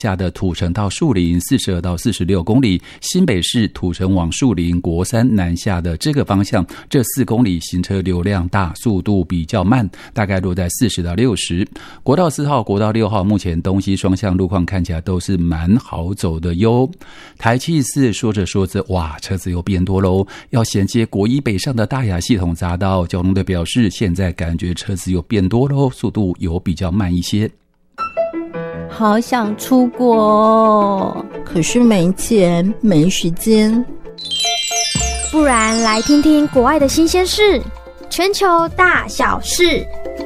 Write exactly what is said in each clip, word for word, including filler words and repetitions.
下的土城到树林四十二到四十六公里，新北市土城往树林国三南下的这个方向，这四公里行车流量大，速度比较慢，大概落在四十到六十。国道四号、国道六号目前东西双向路况看起来都是蛮好走的哟。台七四说着说着，哇，车子又变多喽，要衔接国一北上的大雅系统匝道，交通队表示现在感觉车子又变多喽，速度有比较慢一些。 好想出国哦， 可是没钱没时间。 不然来听听国外的新鲜事，全球大小事。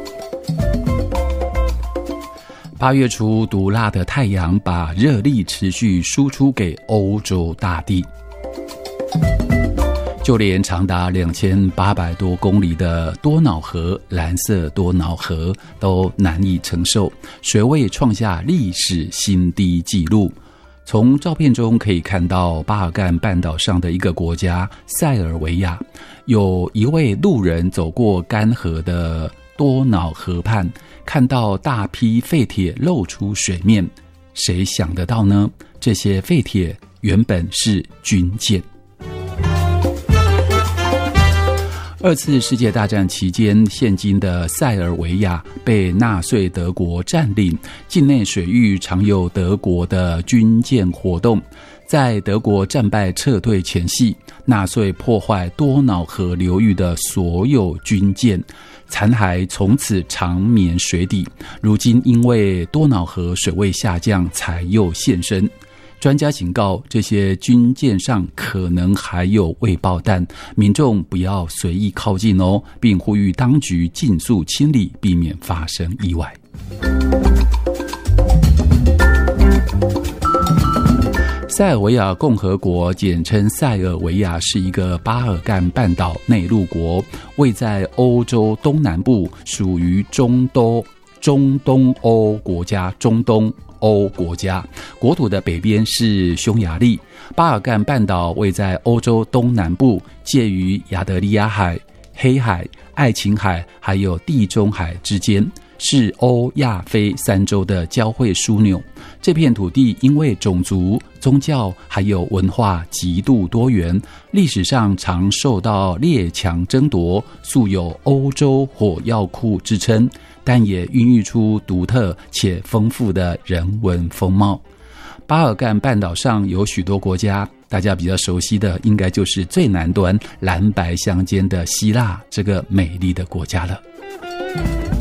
八月初，毒辣的太阳把热力持续输出给欧洲大地，就连长达两千八百多公里的多瑙河蓝色多瑙河都难以承受，水位创下历史新低纪录。从照片中可以看到，巴尔干半岛上的一个国家塞尔维亚，有一位路人走过干涸的多瑙河畔，看到大批废铁露出水面。谁想得到呢？这些废铁原本是军舰。二次世界大战期间，现今的塞尔维亚被纳粹德国占领，境内水域常有德国的军舰活动。在德国战败撤退前夕，纳粹破坏多瑙河流域的所有军舰，残骸从此长眠水底。如今因为多瑙河水位下降，才又现身。专家警告，这些军舰上可能还有未爆弹，民众不要随意靠近哦，并呼吁当局尽速清理，避免发生意外。塞尔维亚共和国简称塞尔维亚，是一个巴尔干半岛内陆国，位在欧洲东南部，属于中东中东欧国家中东欧国家，国土的北边是匈牙利。巴尔干半岛位在欧洲东南部，介于亚得里亚海、黑海、爱琴海还有地中海之间，是欧亚非三洲的交汇枢纽。这片土地因为种族、宗教还有文化极度多元，历史上常受到列强争夺，素有欧洲火药库之称，但也孕育出独特且丰富的人文风貌。巴尔干半岛上有许多国家，大家比较熟悉的应该就是最南端蓝白相间的希腊这个美丽的国家了。